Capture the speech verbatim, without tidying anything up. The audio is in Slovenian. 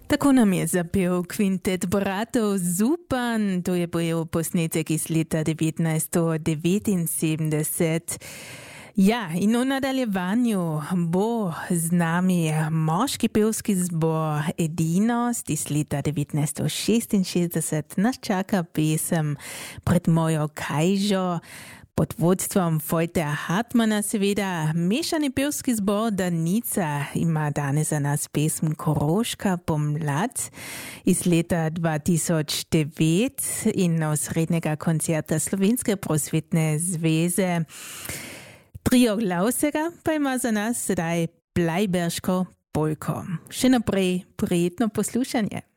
Tako nam je zapel kvintet bratov Zupan, to je bojev posnetek iz leta devetnajststo devetinsedemdeset. Ja, in v nadaljevanju bo z nami moški pevski zbor Edinost iz leta devetnajststo šestinšestdeset. Nas čaka pesem Pred mojo kajžo pod vodstvom Vojteja Hartmana, seveda. Mešani pevski zbor Danica ima danes za nas pesem Koroška pomlad iz leta dva tisoč devet in osrednjega koncerta Slovenske prosvetne zveze. Trio Glavsega pa ima za nas sedaj Blajberško polko. Še naprej prijetno poslušanje.